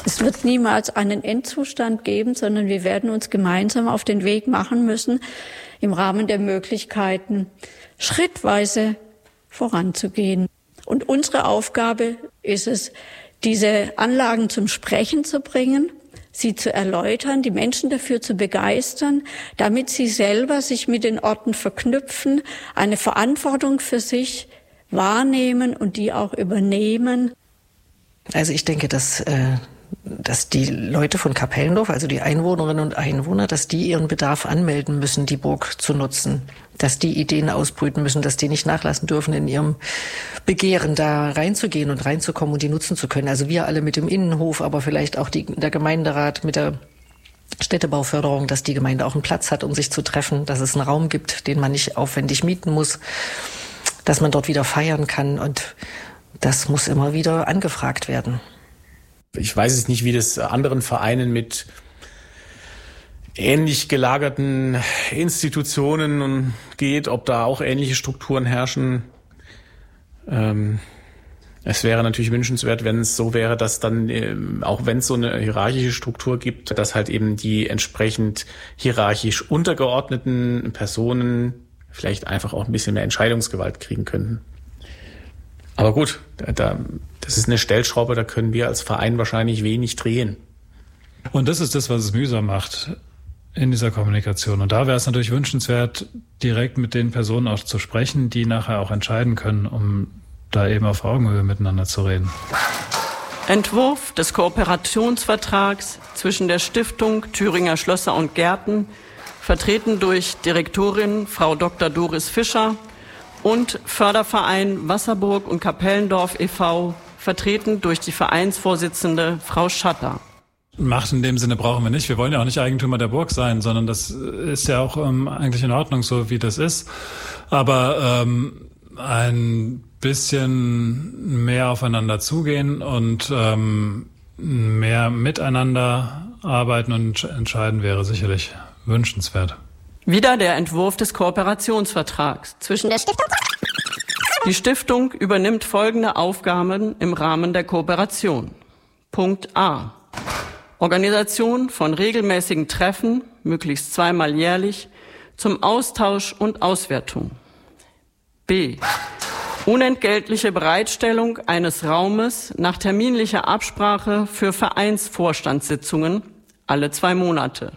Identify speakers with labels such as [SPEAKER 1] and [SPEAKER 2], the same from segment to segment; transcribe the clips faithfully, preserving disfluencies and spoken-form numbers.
[SPEAKER 1] Es wird niemals einen Endzustand geben, sondern wir werden uns gemeinsam auf den Weg machen müssen, im Rahmen der Möglichkeiten schrittweise voranzugehen. Und unsere Aufgabe ist es, diese Anlagen zum Sprechen zu bringen, sie zu erläutern, die Menschen dafür zu begeistern, damit sie selber sich mit den Orten verknüpfen, eine Verantwortung für sich wahrnehmen und die auch übernehmen.
[SPEAKER 2] Also ich denke, dass, äh, dass die Leute von Kapellendorf, also die Einwohnerinnen und Einwohner, dass die ihren Bedarf anmelden müssen, die Burg zu nutzen. Dass die Ideen ausbrüten müssen, dass die nicht nachlassen dürfen, in ihrem Begehren da reinzugehen und reinzukommen und die nutzen zu können. Also wir alle mit dem Innenhof, aber vielleicht auch die, der Gemeinderat mit der Städtebauförderung, dass die Gemeinde auch einen Platz hat, um sich zu treffen, dass es einen Raum gibt, den man nicht aufwendig mieten muss, dass man dort wieder feiern kann, und das muss immer wieder angefragt werden.
[SPEAKER 3] Ich weiß es nicht, wie das anderen Vereinen mit ähnlich gelagerten Institutionen geht, ob da auch ähnliche Strukturen herrschen. Ähm, es wäre natürlich wünschenswert, wenn es so wäre, dass dann, ähm, auch wenn es so eine hierarchische Struktur gibt, dass halt eben die entsprechend hierarchisch untergeordneten Personen vielleicht einfach auch ein bisschen mehr Entscheidungsgewalt kriegen könnten. Aber gut, da, das ist eine Stellschraube, da können wir als Verein wahrscheinlich wenig drehen.
[SPEAKER 4] Und das ist das, was es mühsam macht in dieser Kommunikation. Und da wäre es natürlich wünschenswert, direkt mit den Personen auch zu sprechen, die nachher auch entscheiden können, um da eben auf Augenhöhe miteinander zu reden.
[SPEAKER 5] Entwurf des Kooperationsvertrags zwischen der Stiftung Thüringer Schlösser und Gärten, vertreten durch Direktorin Frau Doktor Doris Fischer, und Förderverein Wasserburg und Kapellendorf e V, vertreten durch die Vereinsvorsitzende Frau Schatter.
[SPEAKER 4] Macht in dem Sinne brauchen wir nicht. Wir wollen ja auch nicht Eigentümer der Burg sein, sondern das ist ja auch ähm, eigentlich in Ordnung, so wie das ist. Aber ähm, ein bisschen mehr aufeinander zugehen und ähm, mehr miteinander arbeiten und entscheiden wäre sicherlich wünschenswert.
[SPEAKER 5] Wieder der Entwurf des Kooperationsvertrags zwischen der Stiftung. Die Stiftung übernimmt folgende Aufgaben im Rahmen der Kooperation. Punkt A. Organisation von regelmäßigen Treffen, möglichst zweimal jährlich, zum Austausch und Auswertung. B. Unentgeltliche Bereitstellung eines Raumes nach terminlicher Absprache für Vereinsvorstandssitzungen alle zwei Monate.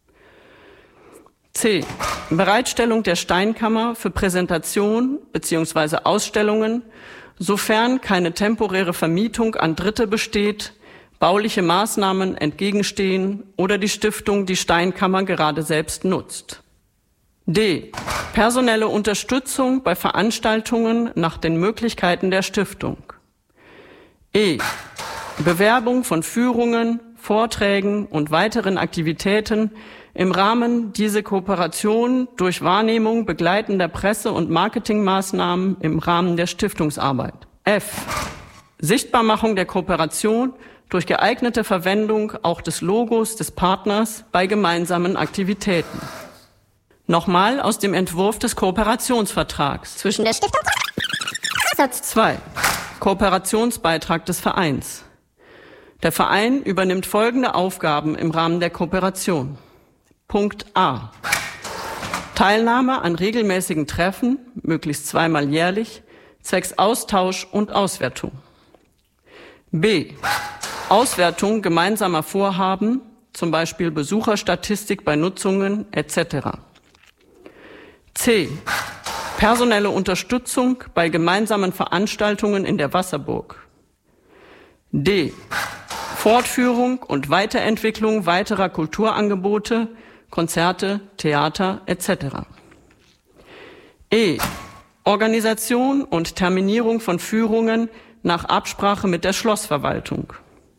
[SPEAKER 5] C. Bereitstellung der Steinkammer für Präsentation bzw. Ausstellungen, sofern keine temporäre Vermietung an Dritte besteht, bauliche Maßnahmen entgegenstehen oder die Stiftung die Steinkammer gerade selbst nutzt. D. Personelle Unterstützung bei Veranstaltungen nach den Möglichkeiten der Stiftung. E. Bewerbung von Führungen, Vorträgen und weiteren Aktivitäten im Rahmen dieser Kooperation durch Wahrnehmung begleitender Presse- und Marketingmaßnahmen im Rahmen der Stiftungsarbeit. F. Sichtbarmachung der Kooperation durch geeignete Verwendung auch des Logos des Partners bei gemeinsamen Aktivitäten. Nochmal aus dem Entwurf des Kooperationsvertrags zwischen der Stiftung. Satz zwei. Kooperationsbeitrag des Vereins. Der Verein übernimmt folgende Aufgaben im Rahmen der Kooperation. Punkt A. Teilnahme an regelmäßigen Treffen, möglichst zweimal jährlich, zwecks Austausch und Auswertung. B. Auswertung gemeinsamer Vorhaben, zum Beispiel Besucherstatistik bei Nutzungen et cetera. C. Personelle Unterstützung bei gemeinsamen Veranstaltungen in der Wasserburg. D. Fortführung und Weiterentwicklung weiterer Kulturangebote, Konzerte, Theater et cetera. E. Organisation und Terminierung von Führungen nach Absprache mit der Schlossverwaltung.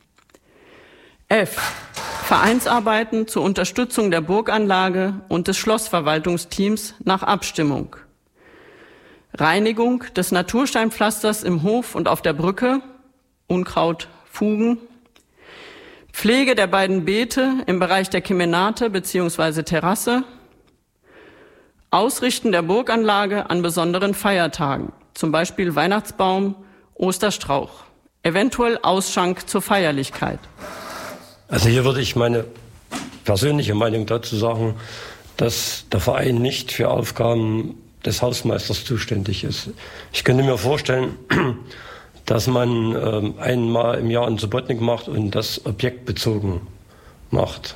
[SPEAKER 5] F. Vereinsarbeiten zur Unterstützung der Burganlage und des Schlossverwaltungsteams nach Abstimmung. Reinigung des Natursteinpflasters im Hof und auf der Brücke, Unkraut, Fugen. Pflege der beiden Beete im Bereich der Kemenate bzw. Terrasse. Ausrichten der Burganlage an besonderen Feiertagen, zum Beispiel Weihnachtsbaum, Osterstrauch. Eventuell Ausschank zur Feierlichkeit.
[SPEAKER 6] Also hier würde ich meine persönliche Meinung dazu sagen, dass der Verein nicht für Aufgaben des Hausmeisters zuständig ist. Ich könnte mir vorstellen, dass man ähm, einmal im Jahr einen Subotnik macht und das objektbezogen macht.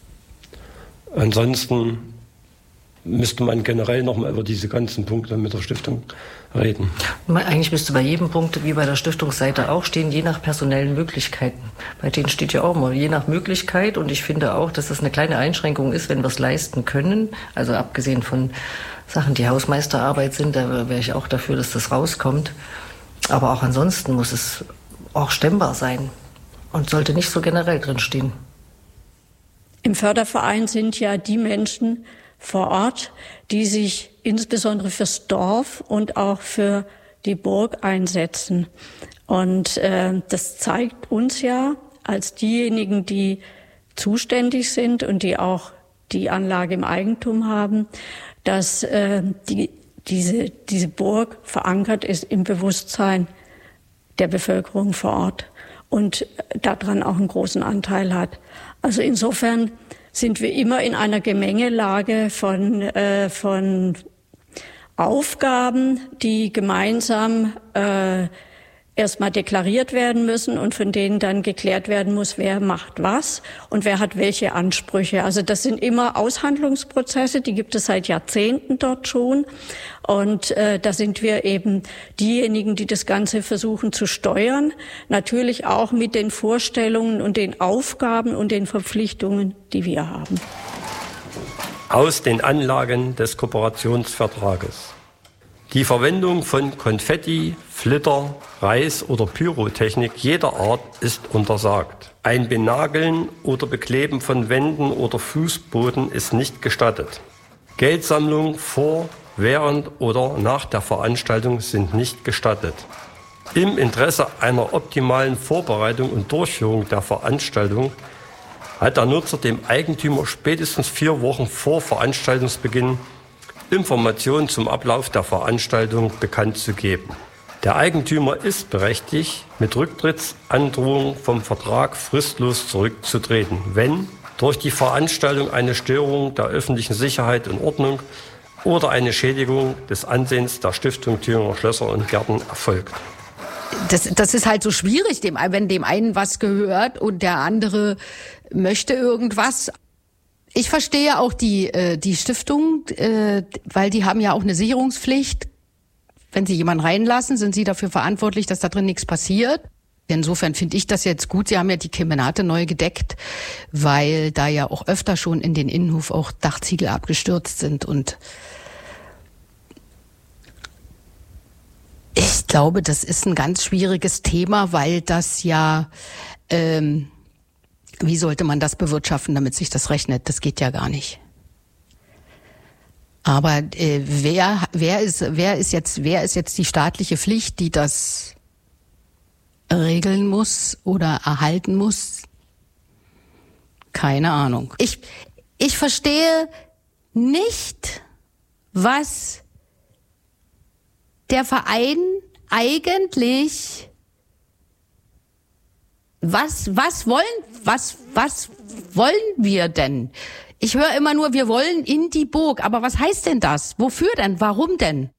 [SPEAKER 6] Ansonsten müsste man generell noch mal über diese ganzen Punkte mit der Stiftung reden.
[SPEAKER 2] Eigentlich müsste bei jedem Punkt, wie bei der Stiftungsseite auch stehen, je nach personellen Möglichkeiten. Bei denen steht ja auch mal, je nach Möglichkeit. Und ich finde auch, dass das eine kleine Einschränkung ist, wenn wir es leisten können. Also abgesehen von Sachen, die Hausmeisterarbeit sind, da wäre ich auch dafür, dass das rauskommt. Aber auch ansonsten muss es auch stemmbar sein und sollte nicht so generell drinstehen.
[SPEAKER 1] Im Förderverein sind ja die Menschen vor Ort, die sich insbesondere fürs Dorf und auch für die Burg einsetzen. Und äh, das zeigt uns ja als diejenigen, die zuständig sind und die auch die Anlage im Eigentum haben, dass äh, die, diese, diese Burg verankert ist im Bewusstsein der Bevölkerung vor Ort und daran auch einen großen Anteil hat. Also insofern sind wir immer in einer Gemengelage von, äh, von Aufgaben, die gemeinsam äh, erstmal deklariert werden müssen und von denen dann geklärt werden muss, wer macht was und wer hat welche Ansprüche. Also das sind immer Aushandlungsprozesse, die gibt es seit Jahrzehnten dort schon. Und äh, da sind wir eben diejenigen, die das Ganze versuchen zu steuern. Natürlich auch mit den Vorstellungen und den Aufgaben und den Verpflichtungen, die wir haben.
[SPEAKER 6] Aus den Anlagen des Kooperationsvertrages. Die Verwendung von Konfetti, Flitter, Reis oder Pyrotechnik jeder Art ist untersagt. Ein Benageln oder Bekleben von Wänden oder Fußboden ist nicht gestattet. Geldsammlung vor, während oder nach der Veranstaltung sind nicht gestattet. Im Interesse einer optimalen Vorbereitung und Durchführung der Veranstaltung hat der Nutzer dem Eigentümer spätestens vier Wochen vor Veranstaltungsbeginn Informationen zum Ablauf der Veranstaltung bekannt zu geben. Der Eigentümer ist berechtigt, mit Rücktrittsandrohung vom Vertrag fristlos zurückzutreten, wenn durch die Veranstaltung eine Störung der öffentlichen Sicherheit und Ordnung oder eine Schädigung des Ansehens der Stiftung Thüringer Schlösser und Gärten erfolgt.
[SPEAKER 7] Das, das ist halt so schwierig, dem, wenn dem einen was gehört und der andere möchte irgendwas. Ich verstehe auch die äh, die Stiftung, äh, weil die haben ja auch eine Sicherungspflicht. Wenn sie jemanden reinlassen, sind sie dafür verantwortlich, dass da drin nichts passiert. Insofern finde ich das jetzt gut. Sie haben ja die Kemenate neu gedeckt, weil da ja auch öfter schon in den Innenhof auch Dachziegel abgestürzt sind. Und ich glaube, das ist ein ganz schwieriges Thema, weil das ja... Ähm, Wie sollte man das bewirtschaften, damit sich das rechnet? Das geht ja gar nicht. Aber äh, wer wer ist wer ist jetzt wer ist jetzt die staatliche Pflicht, die das regeln muss oder erhalten muss? Keine Ahnung. Ich ich verstehe nicht, was der Verein eigentlich Was, was wollen, was, was wollen wir denn? Ich höre immer nur, wir wollen in die Burg. Aber was heißt denn das? Wofür denn? Warum denn?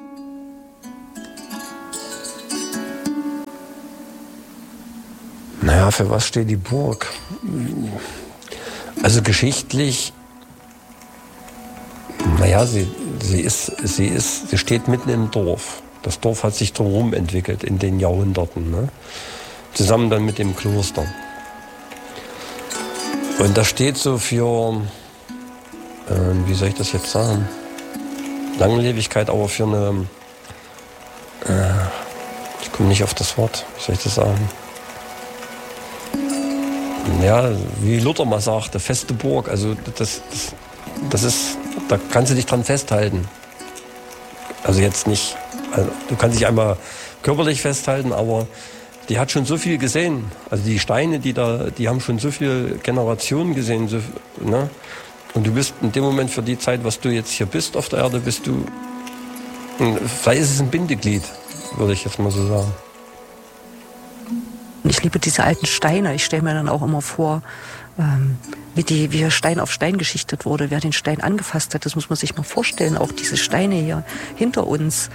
[SPEAKER 6] Naja, für was steht die Burg? Also geschichtlich, naja, sie, sie ist, sie ist, sie steht mitten im Dorf. Das Dorf hat sich drumherum entwickelt in den Jahrhunderten, ne? Zusammen dann mit dem Kloster. Und das steht so für, äh, wie soll ich das jetzt sagen, Langlebigkeit, aber für eine, äh, ich komme nicht auf das Wort, wie soll ich das sagen, ja, wie Luther mal sagte, feste Burg, also das, das, das ist, da kannst du dich dran festhalten. Also jetzt nicht, also du kannst dich einmal körperlich festhalten, aber die hat schon so viel gesehen. Also die Steine, die da, die haben schon so viele Generationen gesehen. So, ne? Und du bist in dem Moment für die Zeit, was du jetzt hier bist auf der Erde, bist du, vielleicht ist es ein Bindeglied, würde ich jetzt mal so sagen.
[SPEAKER 8] Und ich liebe diese alten Steine. Ich stelle mir dann auch immer vor, ähm, wie, die, wie Stein auf Stein geschichtet wurde, wer den Stein angefasst hat. Das muss man sich mal vorstellen. Auch diese Steine hier hinter uns,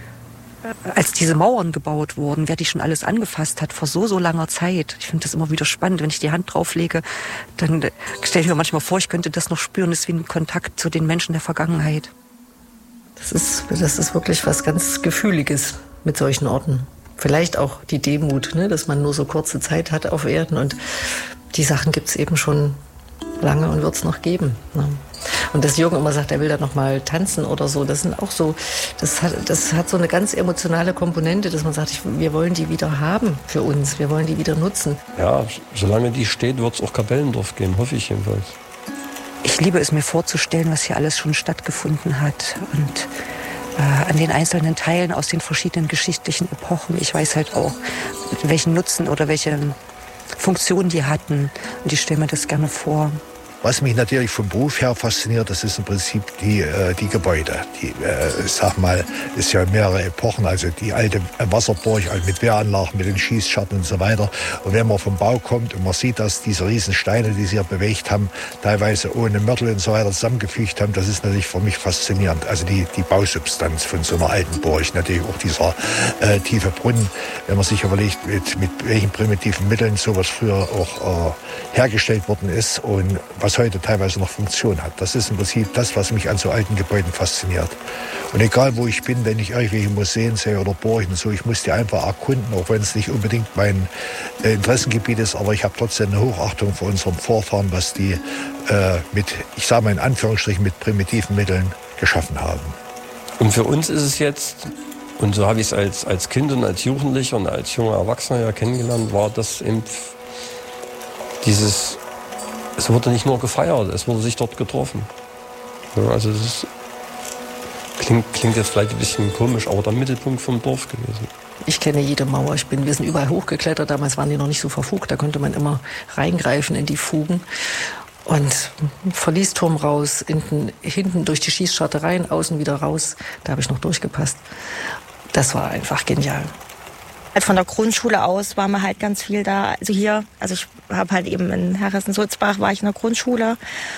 [SPEAKER 8] als diese Mauern gebaut wurden, wer die schon alles angefasst hat vor so, so langer Zeit. Ich finde das immer wieder spannend. Wenn ich die Hand drauflege, dann stelle ich mir manchmal vor, ich könnte das noch spüren. Das ist wie ein Kontakt zu den Menschen der Vergangenheit.
[SPEAKER 2] Das ist, das ist wirklich was ganz Gefühliges mit solchen Orten. Vielleicht auch die Demut, ne, dass man nur so kurze Zeit hat auf Erden. Und die Sachen gibt es eben schon lange und wird es noch geben. Ne? Und dass Jürgen immer sagt, er will da noch mal tanzen oder so, das sind auch so, das hat, das hat so eine ganz emotionale Komponente, dass man sagt, ich, wir wollen die wieder haben für uns, wir wollen die wieder nutzen.
[SPEAKER 6] Ja, solange die steht, wird es auch Kapellendorf geben, hoffe ich jedenfalls.
[SPEAKER 8] Ich liebe es mir vorzustellen, was hier alles schon stattgefunden hat und äh, an den einzelnen Teilen aus den verschiedenen geschichtlichen Epochen. Ich weiß halt auch, welchen Nutzen oder welche Funktion die hatten und ich stelle mir das gerne vor.
[SPEAKER 9] Was mich natürlich vom Beruf her fasziniert, das ist im Prinzip die, äh, die Gebäude. Die, äh, ich sag mal, ist ja mehrere Epochen, also die alte Wasserburg also mit Wehranlagen, mit den Schießscharten und so weiter. Und wenn man vom Bau kommt und man sieht, dass diese riesen Steine, die sie hier bewegt haben, teilweise ohne Mörtel und so weiter zusammengefügt haben, das ist natürlich für mich faszinierend. Also die, die Bausubstanz von so einer alten Burg, natürlich auch dieser äh, tiefe Brunnen, wenn man sich überlegt, mit, mit welchen primitiven Mitteln sowas früher auch äh, hergestellt worden ist und was heute teilweise noch Funktion hat. Das ist im Prinzip das, was mich an so alten Gebäuden fasziniert. Und egal, wo ich bin, wenn ich irgendwelche Museen sehe oder Burgen, so, ich muss die einfach erkunden, auch wenn es nicht unbedingt mein äh, Interessengebiet ist, aber ich habe trotzdem eine Hochachtung vor unseren Vorfahren, was die äh, mit, ich sage mal in Anführungsstrichen, mit primitiven Mitteln geschaffen haben.
[SPEAKER 6] Und für uns ist es jetzt, und so habe ich es als, als Kind und als Jugendlicher und als junger Erwachsener ja kennengelernt, war das eben dieses, es wurde nicht nur gefeiert, es wurde sich dort getroffen. Ja, also das ist, klingt, klingt jetzt vielleicht ein bisschen komisch, aber der Mittelpunkt vom Dorf gewesen.
[SPEAKER 2] Ich kenne jede Mauer. Ich bin, wir sind überall hochgeklettert. Damals waren die noch nicht so verfugt. Da konnte man immer reingreifen in die Fugen. Und Verliesturm raus, hinten, hinten durch die Schießscharte rein, außen wieder raus. Da habe ich noch durchgepasst. Das war einfach genial.
[SPEAKER 10] Von der Grundschule aus waren wir halt ganz viel da. Also hier, also ich habe halt eben in Herressen-Sulzbach war ich in der Grundschule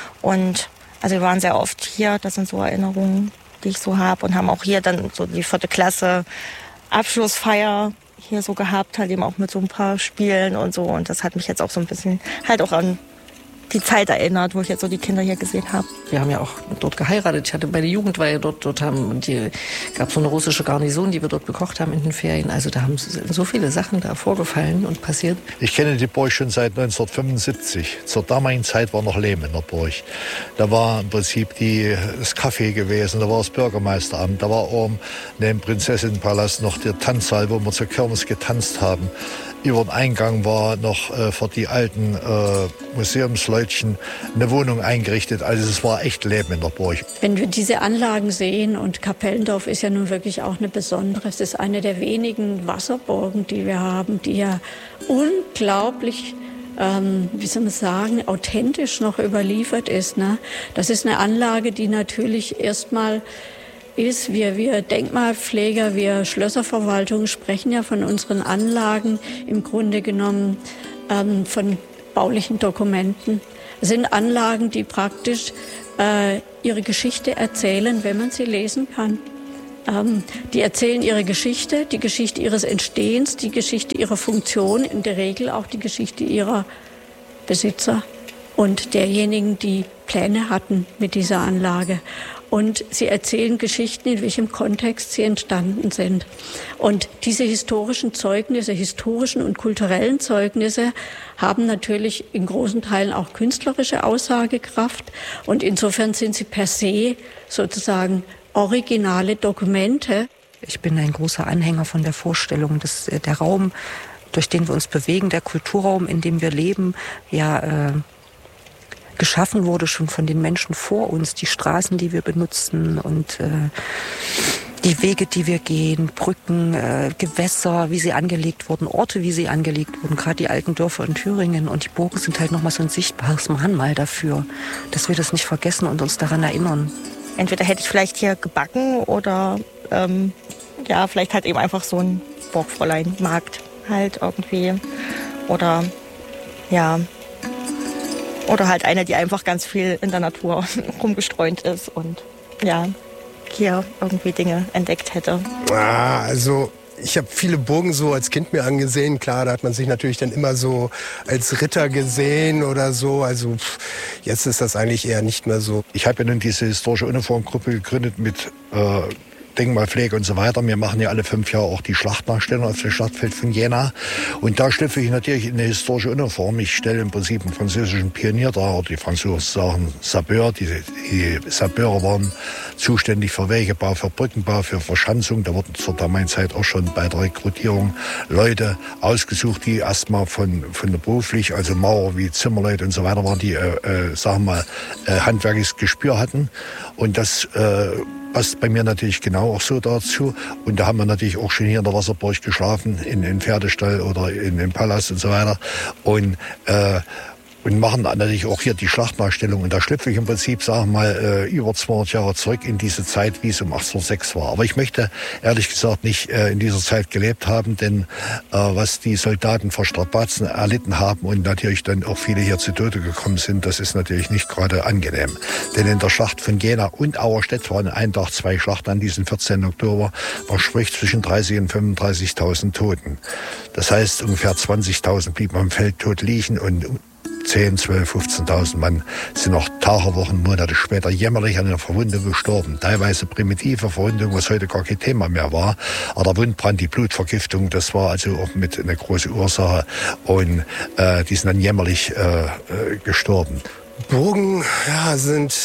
[SPEAKER 10] und also wir waren sehr oft hier. Das sind so Erinnerungen, die ich so habe und haben auch hier dann so die vierte Klasse Abschlussfeier hier so gehabt, halt eben auch mit so ein paar Spielen und so. Und das hat mich jetzt auch so ein bisschen halt auch an die Zeit erinnert, wo ich jetzt so die Kinder hier gesehen habe.
[SPEAKER 2] Wir haben ja auch dort geheiratet. Ich hatte bei der Jugendweihe dort, dort haben, und die gab so eine russische Garnison, die wir dort bekocht haben in den Ferien. Also da haben so viele Sachen da vorgefallen und passiert.
[SPEAKER 9] Ich kenne die Burg schon seit neunzehnhundertfünfundsiebzig. Zur damaligen Zeit war noch Lehm in der Burg. Da war im Prinzip die, das Café gewesen, da war das Bürgermeisteramt, da war oben neben Prinzessinnenpalast noch der Tanzsaal, wo wir zur Kirmes getanzt haben. Über den Eingang war noch äh, für die alten äh, Museumsleutchen eine Wohnung eingerichtet. Also es war echt Leben in der Burg.
[SPEAKER 1] Wenn wir diese Anlagen sehen, und Kapellendorf ist ja nun wirklich auch eine besondere, es ist eine der wenigen Wasserburgen, die wir haben, die ja unglaublich, ähm, wie soll man sagen, authentisch noch überliefert ist. Ne? Das ist eine Anlage, die natürlich erstmal ist, wir, wir Denkmalpfleger, wir Schlösserverwaltung sprechen ja von unseren Anlagen im Grunde genommen ähm, von baulichen Dokumenten. Es sind Anlagen, die praktisch äh, ihre Geschichte erzählen, wenn man sie lesen kann. Ähm, die erzählen ihre Geschichte, die Geschichte ihres Entstehens, die Geschichte ihrer Funktion, in der Regel auch die Geschichte ihrer Besitzer und derjenigen, die Pläne hatten mit dieser Anlage. Und sie erzählen Geschichten, in welchem Kontext sie entstanden sind. Und diese historischen Zeugnisse, historischen und kulturellen Zeugnisse haben natürlich in großen Teilen auch künstlerische Aussagekraft. Und insofern sind sie per se sozusagen originale Dokumente.
[SPEAKER 8] Ich bin ein großer Anhänger von der Vorstellung, dass der Raum, durch den wir uns bewegen, der Kulturraum, in dem wir leben, ja äh, geschaffen wurde schon von den Menschen vor uns, die Straßen, die wir benutzen und äh, die Wege, die wir gehen, Brücken, äh, Gewässer, wie sie angelegt wurden, Orte, wie sie angelegt wurden, gerade die alten Dörfer in Thüringen. Und die Burgen sind halt nochmal so ein sichtbares Mahnmal dafür, dass wir das nicht vergessen und uns daran erinnern.
[SPEAKER 10] Entweder hätte ich vielleicht hier gebacken oder ähm, ja, vielleicht halt eben einfach so ein Burgfräulein-Markt halt irgendwie Oder ja, oder halt eine, die einfach ganz viel in der Natur rumgestreunt ist und ja, hier irgendwie Dinge entdeckt hätte.
[SPEAKER 11] Ah, also ich habe viele Burgen so als Kind mir angesehen. Klar, da hat man sich natürlich dann immer so als Ritter gesehen oder so. Also pff, jetzt ist das eigentlich eher nicht mehr so.
[SPEAKER 9] Ich habe ja nun diese historische Uniformgruppe gegründet mit äh, Denkmalpflege und so weiter. Wir machen ja alle fünf Jahre auch die Schlachtnachstellung auf dem Schlachtfeld von Jena. Und da schlüpfe ich natürlich in eine historische Uniform. Ich stelle im Prinzip einen französischen Pionier dar. Die Franzosen sagen Sapeur. Die, die Sapeure waren zuständig für Wegebau, für Brückenbau, für Verschanzung. Da wurden zur damaligen Zeit auch schon bei der Rekrutierung Leute ausgesucht, die erstmal von, von der beruflich, also Maurer wie Zimmerleute und so weiter waren, die, äh, äh, sagen wir mal, äh, handwerkliches Gespür hatten. Und das äh, passt bei mir natürlich genau auch so dazu. Und da haben wir natürlich auch schon hier in der Wasserburg geschlafen, in, in Pferdestall oder in im Palast und so weiter. Und äh, und machen natürlich auch hier die Schlachtnachstellung. Und da schlüpfe ich im Prinzip, sagen wir mal, äh, über zweihundert Jahre zurück in diese Zeit, wie es um achtzehnhundertsechs war. Aber ich möchte ehrlich gesagt nicht äh, in dieser Zeit gelebt haben, denn äh, was die Soldaten vor Strapazen erlitten haben und natürlich dann auch viele hier zu Tode gekommen sind, das ist natürlich nicht gerade angenehm. Denn in der Schlacht von Jena und Auerstedt waren ein Tag zwei Schlachten an diesem vierzehnten Oktober, man spricht zwischen dreißig und fünfunddreißigtausend Toten. Das heißt, ungefähr zwanzigtausend blieben am Feld tot liegen und zehn, zwölf, fünfzehntausend Mann sind noch Tage, Wochen, Monate später jämmerlich an einer Verwundung gestorben. Teilweise primitive Verwundung, was heute gar kein Thema mehr war. Aber der Wundbrand, die Blutvergiftung, das war also auch mit eine große Ursache. Und äh, die sind dann jämmerlich äh, äh, gestorben.
[SPEAKER 11] Burgen, ja, sind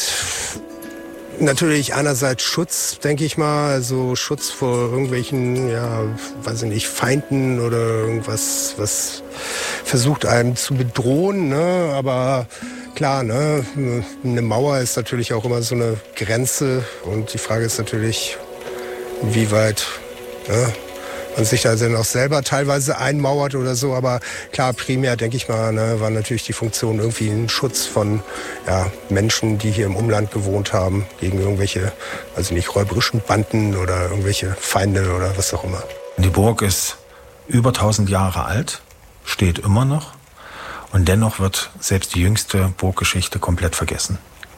[SPEAKER 11] natürlich einerseits Schutz, denke ich mal, also Schutz vor irgendwelchen, ja, weiß ich nicht, Feinden oder irgendwas, was versucht einem zu bedrohen, ne? Aber klar, ne, eine Mauer ist natürlich auch immer so eine Grenze und die Frage ist natürlich, inwieweit, ne, man sich da dann auch selber teilweise einmauert oder so, aber klar, primär, denke ich mal, ne, war natürlich die Funktion irgendwie ein Schutz von ja, Menschen, die hier im Umland gewohnt haben, gegen irgendwelche, also nicht räuberischen Banden oder irgendwelche Feinde oder was auch immer.
[SPEAKER 12] Die Burg ist über tausend Jahre alt, steht immer noch und dennoch wird selbst die jüngste Burggeschichte komplett vergessen.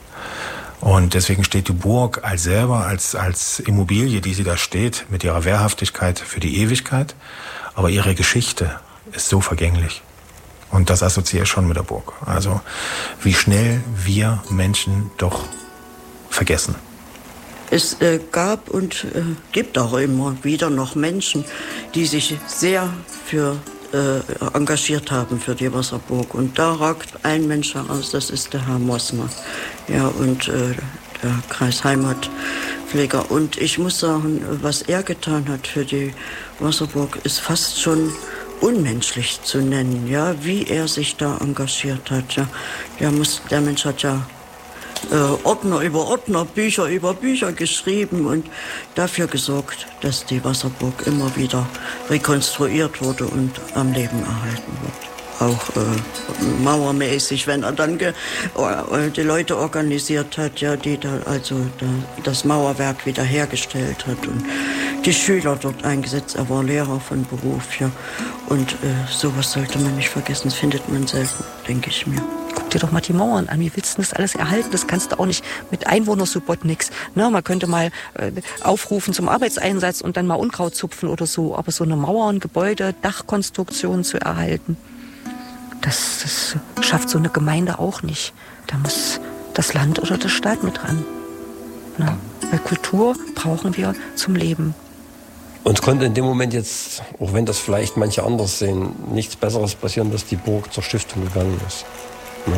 [SPEAKER 12] Und deswegen steht die Burg als selber, als, als Immobilie, die sie da steht, mit ihrer Wehrhaftigkeit für die Ewigkeit. Aber ihre Geschichte ist so vergänglich. Und das assoziiere ich schon mit der Burg. Also wie schnell wir Menschen doch vergessen.
[SPEAKER 13] Es äh, gab und äh, gibt auch immer wieder noch Menschen, die sich sehr für äh, engagiert haben für die Wasserburg. Und da ragt ein Mensch heraus, das ist der Herr Mossner. Ja, und äh, der Kreisheimatpfleger. Und ich muss sagen, was er getan hat für die Wasserburg, ist fast schon unmenschlich zu nennen, ja, wie er sich da engagiert hat. Ja. Der, muss, der Mensch hat ja äh, Ordner über Ordner, Bücher über Bücher geschrieben und dafür gesorgt, dass die Wasserburg immer wieder rekonstruiert wurde und am Leben erhalten wird. Auch äh, mauermäßig, wenn er dann ge, äh, die Leute organisiert hat, ja, die da also da, das Mauerwerk wiederhergestellt hat und die Schüler dort eingesetzt. Er war Lehrer von Beruf, ja. Und äh, sowas sollte man nicht vergessen, das findet man selten, denke ich mir.
[SPEAKER 8] Guck dir doch mal die Mauern an. Wie willst du das alles erhalten? Das kannst du auch nicht mit Einwohnersupport nix. Ne, man könnte mal äh, aufrufen zum Arbeitseinsatz und dann mal Unkraut zupfen oder so. Aber so eine Mauer, ein Gebäude, Dachkonstruktion zu erhalten, das, das schafft so eine Gemeinde auch nicht. Da muss das Land oder der Staat mit ran. Ne? Weil Kultur brauchen wir zum Leben.
[SPEAKER 6] Uns konnte in dem Moment jetzt, auch wenn das vielleicht manche anders sehen, nichts Besseres passieren, dass die Burg zur Stiftung gegangen ist. Ja.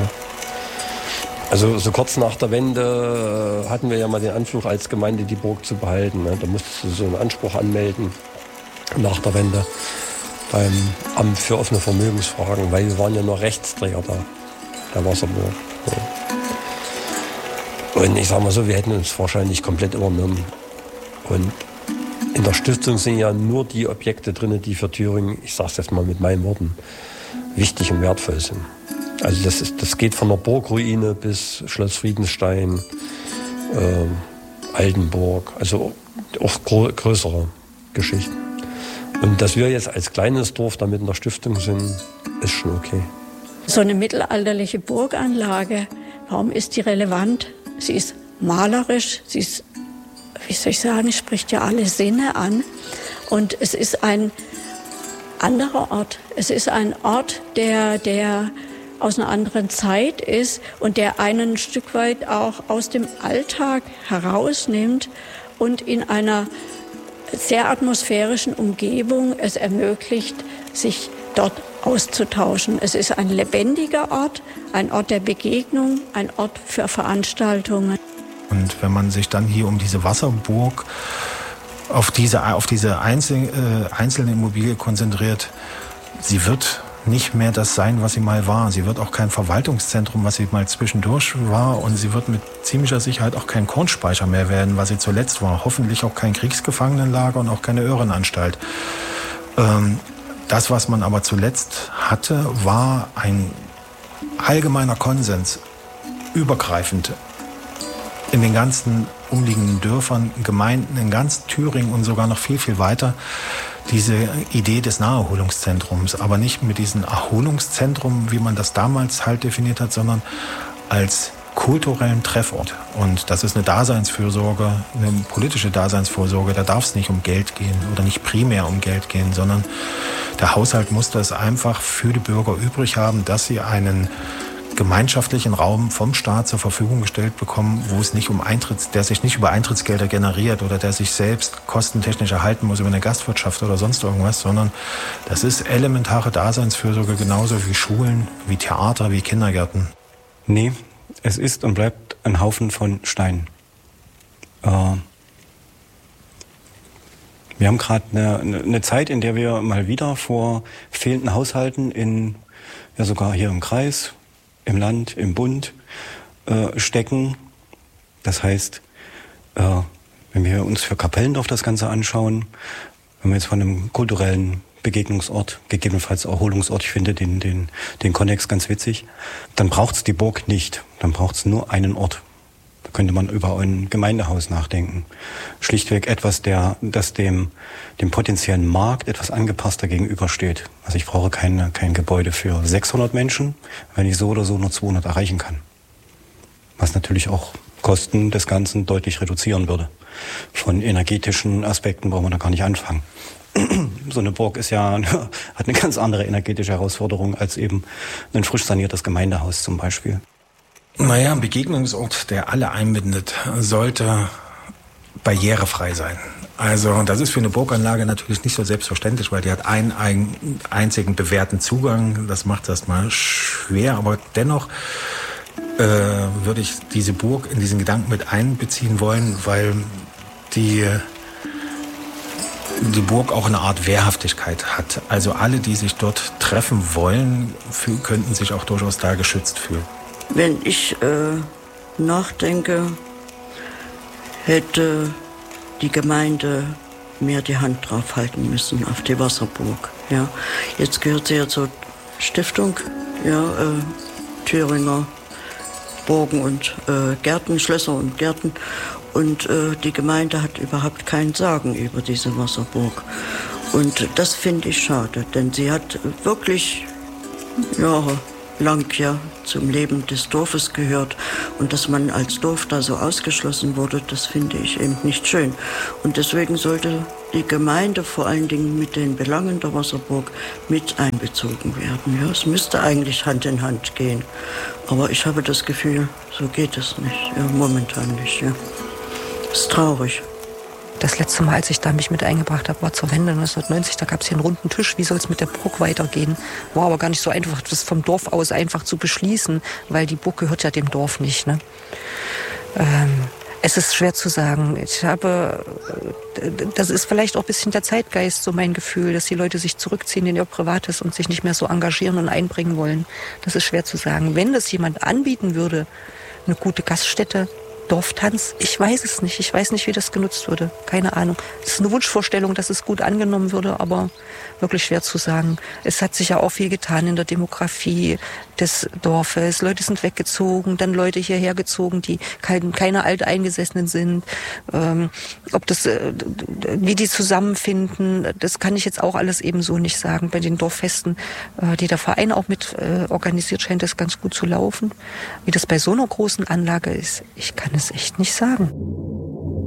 [SPEAKER 6] Also so kurz nach der Wende hatten wir ja mal den Anspruch als Gemeinde die Burg zu behalten. Ne? Da musstest du so einen Anspruch anmelden nach der Wende beim Amt für offene Vermögensfragen, weil wir waren ja nur Rechtsträger da, der Wasserburg. Ja. Und ich sag mal so, wir hätten uns wahrscheinlich komplett übernommen. Und in der Stiftung sind ja nur die Objekte drin, die für Thüringen, ich sag's jetzt mal mit meinen Worten, wichtig und wertvoll sind. Also das, ist, das geht von der Burgruine bis Schloss Friedenstein, äh, Altenburg, also auch gro- größere Geschichten. Und dass wir jetzt als kleines Dorf damit in der Stiftung sind,
[SPEAKER 14] ist schon okay.
[SPEAKER 1] So eine mittelalterliche Burganlage, warum ist die relevant? Sie ist malerisch, sie ist, wie soll ich sagen, spricht ja alle Sinne an. Und es ist ein anderer Ort. Es ist ein Ort, der, der aus einer anderen Zeit ist und der einen ein Stück weit auch aus dem Alltag herausnimmt und in einer sehr atmosphärischen Umgebung es ermöglicht, sich dort auszutauschen. Es ist ein lebendiger Ort, ein Ort der Begegnung, ein Ort für Veranstaltungen.
[SPEAKER 12] Und wenn man sich dann hier um diese Wasserburg auf diese, auf diese Einzel, äh, einzelne Immobilie konzentriert, sie wird nicht mehr das sein, was sie mal war. Sie wird auch kein Verwaltungszentrum, was sie mal zwischendurch war. Und sie wird mit ziemlicher Sicherheit auch kein Kornspeicher mehr werden, was sie zuletzt war. Hoffentlich auch kein Kriegsgefangenenlager und auch keine Irrenanstalt. Ähm, das, was man aber zuletzt hatte, war ein allgemeiner Konsens, übergreifend in den ganzen umliegenden Dörfern, Gemeinden, in ganz Thüringen und sogar noch viel, viel weiter, diese Idee des Naherholungszentrums. Aber nicht mit diesem Erholungszentrum, wie man das damals halt definiert hat, sondern als kulturellen Treffort. Und das ist eine Daseinsfürsorge, eine politische Daseinsvorsorge. Da darf es nicht um Geld gehen oder nicht primär um Geld gehen, sondern der Haushalt muss das einfach für die Bürger übrig haben, dass sie einen gemeinschaftlichen Raum vom Staat zur Verfügung gestellt bekommen, wo es nicht um Eintritts, der sich nicht über Eintrittsgelder generiert oder der sich selbst kostentechnisch erhalten muss über eine Gastwirtschaft oder sonst irgendwas, sondern das ist elementare Daseinsfürsorge, genauso wie Schulen, wie Theater, wie Kindergärten.
[SPEAKER 14] Nee, es ist und bleibt ein Haufen von Steinen. Äh, wir haben gerade eine, eine Zeit, in der wir mal wieder vor fehlenden Haushalten in, ja sogar hier im Kreis, im Land, im Bund äh, stecken. Das heißt, äh, wenn wir uns für Kapellendorf das Ganze anschauen, wenn wir jetzt von einem kulturellen Begegnungsort, gegebenenfalls Erholungsort, ich finde den, den, den Konnex ganz witzig, dann braucht es die Burg nicht. Dann braucht es nur einen Ort. Da könnte man über ein Gemeindehaus nachdenken. Schlichtweg etwas, der, das dem, dem potenziellen Markt etwas angepasster gegenübersteht. Also ich brauche keine, kein Gebäude für sechshundert Menschen, wenn ich so oder so nur zweihundert erreichen kann. Was natürlich auch Kosten des Ganzen deutlich reduzieren würde. Von energetischen Aspekten brauchen wir da gar nicht anfangen. So eine Burg ist ja, hat eine ganz andere energetische Herausforderung als eben ein frisch saniertes Gemeindehaus zum Beispiel.
[SPEAKER 12] Naja, ein Begegnungsort, der alle einbindet, sollte barrierefrei sein. Also das ist für eine Burganlage natürlich nicht so selbstverständlich, weil die hat einen, einen einzigen bewährten Zugang. Das macht das mal schwer, aber dennoch äh, würde ich diese Burg in diesen Gedanken mit einbeziehen wollen, weil die die Burg auch eine Art Wehrhaftigkeit hat. Also alle, die sich dort treffen wollen, für, könnten sich auch durchaus da geschützt fühlen.
[SPEAKER 13] Wenn ich äh, nachdenke, hätte die Gemeinde mehr die Hand drauf halten müssen auf die Wasserburg. Ja. Jetzt gehört sie ja zur Stiftung, ja, äh, Thüringer Burgen und äh, Gärten, Schlösser und Gärten. Und äh, die Gemeinde hat überhaupt kein Sagen über diese Wasserburg. Und das finde ich schade, denn sie hat wirklich jahrelang ja zum Leben des Dorfes gehört. Und dass man als Dorf da so ausgeschlossen wurde, das finde ich eben nicht schön. Und deswegen sollte die Gemeinde vor allen Dingen mit den Belangen der Wasserburg mit einbezogen werden. Ja, es müsste eigentlich Hand in Hand gehen. Aber ich habe das Gefühl, so geht es nicht. Ja, momentan nicht. Ja. Ist traurig.
[SPEAKER 8] Das letzte Mal, als ich da mich mit eingebracht habe, war zur Wende neunzehnhundertneunzig. Da gab es hier einen runden Tisch. Wie soll es mit der Burg weitergehen? War aber gar nicht so einfach, das vom Dorf aus einfach zu beschließen, weil die Burg gehört ja dem Dorf nicht. Ne? Ähm, es ist schwer zu sagen. Ich habe, das ist vielleicht auch ein bisschen der Zeitgeist, so mein Gefühl, dass die Leute sich zurückziehen in ihr Privates und sich nicht mehr so engagieren und einbringen wollen. Das ist schwer zu sagen. Wenn das jemand anbieten würde, eine gute Gaststätte, Dorftanz, ich weiß es nicht. Ich weiß nicht, wie das genutzt würde. Keine Ahnung. Es ist eine Wunschvorstellung, dass es gut angenommen würde, aber wirklich schwer zu sagen. Es hat sich ja auch viel getan in der Demografie des Dorfes. Leute sind weggezogen, dann Leute hierher gezogen, die kein, keine Alteingesessenen sind. Ähm, ob das, äh, wie die zusammenfinden, das kann ich jetzt auch alles eben so nicht sagen. Bei den Dorffesten, äh, die der Verein auch mit äh, organisiert, scheint das ganz gut zu laufen. Wie das bei so einer großen Anlage ist, ich kann es echt nicht sagen.